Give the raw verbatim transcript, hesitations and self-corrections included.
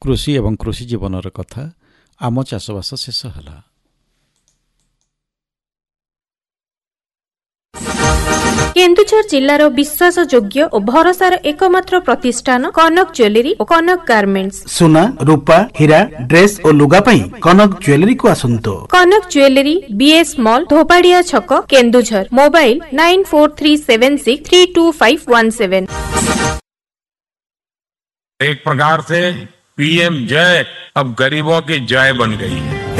कृषि एवं कृषि जीवनर कथा आम चाषबास शेष हला। केन्दुझर जिल्लार विश्वास योग्य और भरोसार एकमात्र प्रतिष्ठान कनक ज्वेलरी और कनक गार्मेंट्स। सुना रूपा हीरा ड्रेस और लुगा पई कनक ज्वेलरी को आसंतो। कनक ज्वेलरी बीएस मॉल धोपाड़िया छक Keonjhar. Mobile nine four three seven six three to five one seven. एक प्रकार से पीएम जय अब गरीबों की जय बन गई है।